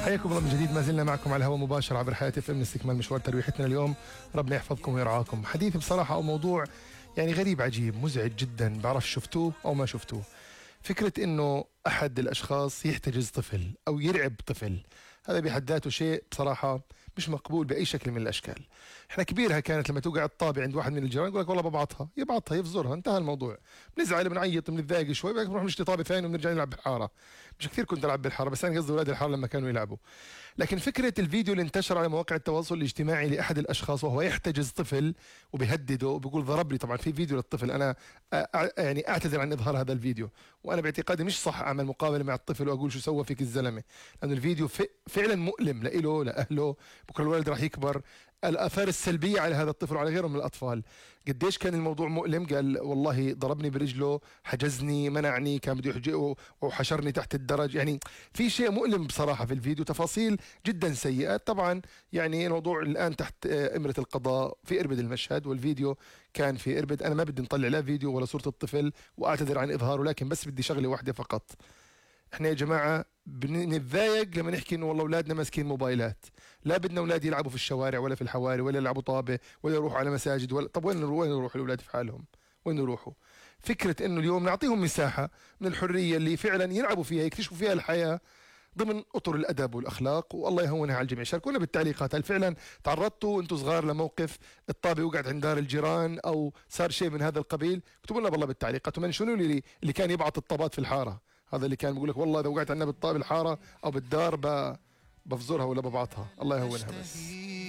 حياكم الله من جديد. ما زلنا معكم على الهواء مباشر عبر حياة FM لاستكمال مشوار ترويحتنا اليوم. ربنا يحفظكم ويرعاكم. حديث بصراحة أو موضوع يعني غريب عجيب مزعج جدا، بعرف شفتوه أو ما شفتوه. فكرة إنه أحد الأشخاص يحتجز طفل أو يرعب طفل، هذا بحد ذاته شيء بصراحة مش مقبول بأي شكل من الأشكال. إحنا كبيرها كانت لما توقع الطابع عند واحد من الجيران يقول لك والله ببعطها، يبعطها يفزرها، انتهى الموضوع. بنزعل بنعيط بنتضايق شوي، بعدين بنروح نشتري طابة ثاني وبنرجع نلعب بالحارة. مش كثير كنت ألعب بالحارة، بس أنا قصدي أولاد الحارة لما كانوا يلعبوا. لكن فكرة الفيديو اللي انتشر على مواقع التواصل الاجتماعي لأحد الأشخاص وهو يحتجز طفل وبيهدده وبيقول ضربني، طبعا في فيديو للطفل، أنا يعني أعتذر عن إظهار هذا الفيديو، وأنا باعتقادي مش صح أعمل مقابلة مع الطفل وأقول شو سوى فيك الزلمة، لأن الفيديو فعلا مؤلم لإله لأهله. بكرة الولد راح يكبر الآثار السلبية على هذا الطفل وعلى غيره من الأطفال. قديش كان الموضوع مؤلم، قال والله ضربني برجله، حجزني، منعني، كان بده يحجئه وحشرني تحت الدرج. يعني في شيء مؤلم بصراحة في الفيديو، تفاصيل جدا سيئة. طبعا يعني الموضوع الآن تحت إمرة القضاء في إربد المشهد، والفيديو كان في إربد. أنا ما بدي نطلع لا فيديو ولا صورة الطفل وأعتذر عن إظهاره، لكن بس بدي شغلة واحدة فقط. احنا يا جماعة بنتضايق لما نحكي انه والله اولادنا ماسكين موبايلات. لا بدنا اولاد يلعبوا في الشوارع ولا في الحواري ولا يلعبوا طابة ولا يروحوا على مساجد ولا. طب وين يروحوا الاولاد في حالهم؟ وين يروحوا؟ فكرة انه اليوم نعطيهم مساحة من الحرية اللي فعلا يلعبوا فيها، يكتشفوا فيها الحياة ضمن اطر الادب والاخلاق، والله يهونها على الجميع. شاركونا بالتعليقات، هل فعلا تعرضتوا انتم صغار لموقف الطابه وقعت عند دار الجيران او صار شيء من هذا القبيل؟ اكتبوا لنا بالله بالتعليقات، ومنشنوا لي اللي كان يبعث الطابات في الحاره، هذا اللي كان بيقول لك والله اذا وقعت عندنا بالطابه بالحاره او بالدار بفزرها ولا ببعثها. الله يهونها بس.